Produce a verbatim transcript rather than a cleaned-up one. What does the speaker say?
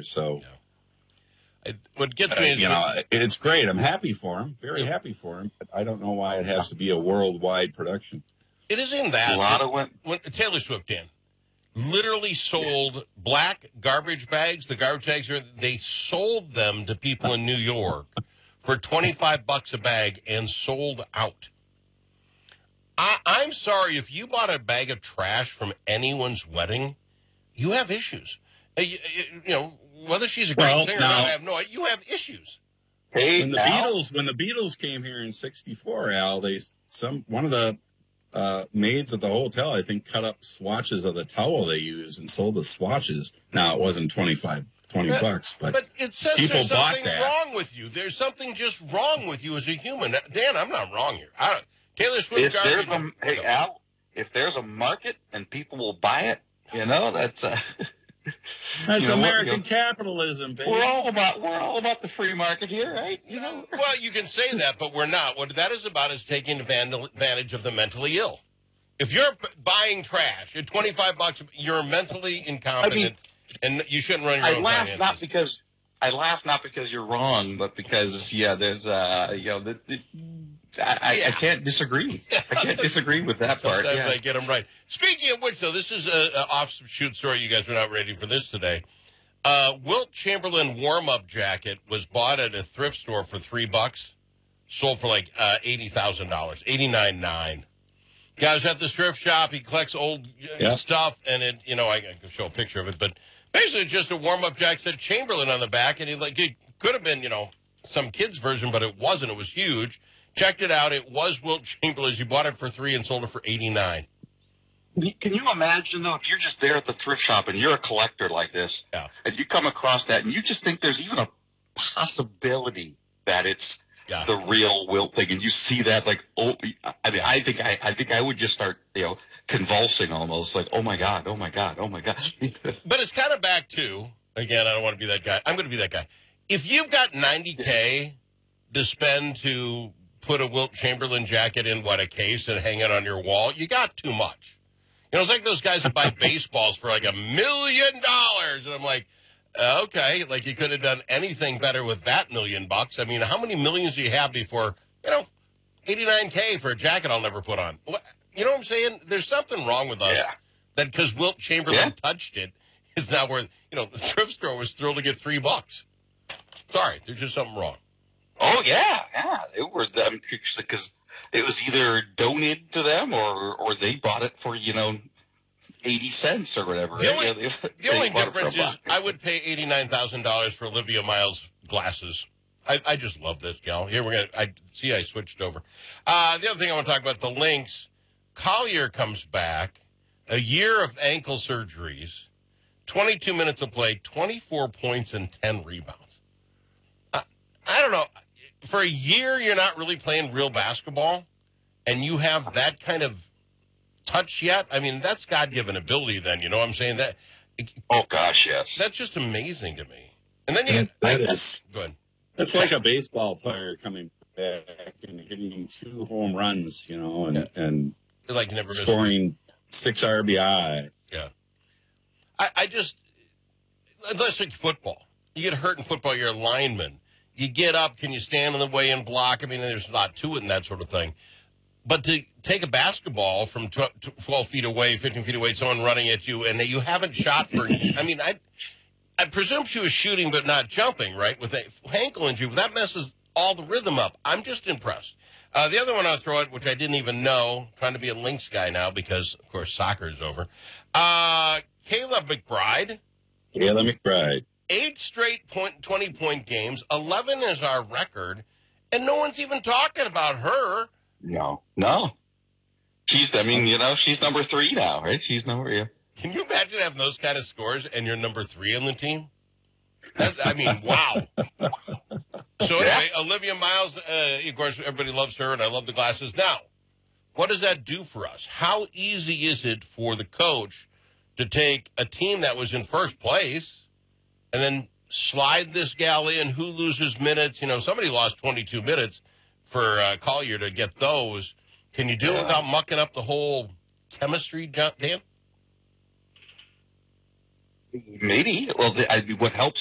dollars. So, yeah. I, what gets uh, me is you know, it's great. I'm happy for him, very happy for him. But I don't know why it has to be a worldwide production. It isn't that. A lot it, of when, when Taylor Swift, Dan, literally sold yeah. black garbage bags. The garbage bags are they sold them to people in New York for twenty-five bucks a bag and sold out. I, I'm sorry, if you bought a bag of trash from anyone's wedding, you have issues. Uh, you, you know, whether she's a great well, singer now, or not, I have no idea. You have issues. Hey, when the Al? Beatles, when the Beatles came here in sixty-four, Al, they some one of the uh, maids at the hotel, I think, cut up swatches of the towel they used and sold the swatches. Now it wasn't twenty-five, twenty but, bucks, but, but it says people there's bought something that. wrong with you. There's something just wrong with you as a human. Dan, I'm not wrong here. I don't. Taylor Swift. If there's garbage, a, hey, Al, if there's a market and people will buy it, you know, that's uh, that's you know American what, capitalism, baby. We're all about we're all about the free market here, right? You know. Well, you can say that, but we're not. What that is about is taking advantage of the mentally ill. If you're buying trash at twenty-five bucks, you're mentally incompetent, I mean, and you shouldn't run your I own laugh finances. not because I laugh not because you're wrong, but because yeah, there's uh, you know, the, the, I, yeah. I can't disagree. I can't disagree with that part. Sometimes yeah. I get them right. Speaking of which, though, this is an offshoot story. You guys are not ready for this today. Uh, Wilt Chamberlain warm-up jacket was bought at a thrift store for three bucks, sold for like uh, eighty thousand dollars, eighty-nine nine. Guys at the thrift shop, he collects old yeah. stuff, and it, you know, I, I can show a picture of it, but basically just a warm-up jacket said Chamberlain on the back, and he like it could have been, you know, some kid's version, but it wasn't. It was huge. Checked it out. It was Wilt Chamberlain. He bought it for three and sold it for eighty-nine. Can you imagine, though, if you're just there at the thrift shop and you're a collector like this, yeah. and you come across that and you just think there's even a possibility that it's yeah. the real Wilt thing, and you see that, like, oh, I mean, I think I, I think I would just start, you know, convulsing almost, like, oh my god, oh my god, oh my god. But it's kind of back to, again, I don't want to be that guy. I'm going to be that guy. If you've got ninety K to spend to put a Wilt Chamberlain jacket in, what, a case and hang it on your wall, you got too much. You know, it's like those guys that buy baseballs for like a million dollars. And I'm like, uh, okay, like you could have done anything better with that million bucks. I mean, how many millions do you have before, you know, eighty-nine K for a jacket I'll never put on? What, you know what I'm saying? There's something wrong with us. Yeah. That because Wilt Chamberlain yeah. touched it is now worth, you know, the thrift store was thrilled to get three bucks. Sorry, there's just something wrong. Oh, yeah, yeah. It were them because it was either donated to them or or they bought it for, you know, eighty cents or whatever. The only, yeah, they, the they only bought it difference for a is I would pay eighty-nine thousand dollars for Olivia Miles glasses. I, I just love this gal. Here we're going to, I see I switched over. Uh, the other thing I want to talk about, the Lynx. Collier comes back, a year of ankle surgeries, twenty-two minutes of play, twenty-four points and ten rebounds. I, I don't know. For a year, you're not really playing real basketball, and you have that kind of touch yet? I mean, that's God-given ability then, you know what I'm saying? That. Oh, gosh, yes. That's just amazing to me. And then you that, get, that I, is, go ahead. That's like a baseball player coming back and hitting two home runs, you know, and, yeah. and like never scoring six R B I. Yeah. I, I just, unless like football, you get hurt in football, you're a lineman. You get up, can you stand in the way and block? I mean, there's a lot to it and that sort of thing. But to take a basketball from twelve feet away, fifteen feet away, someone running at you, and you haven't shot for, I mean, I I presume she was shooting but not jumping, right? With a ankle injury, that messes all the rhythm up. I'm just impressed. Uh, the other one I'll throw out, which I didn't even know, trying to be a Lynx guy now because, of course, soccer is over. Uh, Kayla McBride. Kayla McBride. Eight straight point, twenty-point games. eleven is our record, and no one's even talking about her. No, no. She's, I mean, you know, she's number three now, right? She's number, yeah. Can you imagine having those kind of scores and you're number three on the team? That's, I mean, wow. So anyway, yeah. Olivia Miles, uh, of course, everybody loves her, and I love the glasses. Now, what does that do for us? How easy is it for the coach to take a team that was in first place and then slide this gal in? Who loses minutes? You know, somebody lost twenty-two minutes for uh, Collier to get those. Can you do it yeah. without mucking up the whole chemistry, Dan? Maybe. Well, the, I, what helps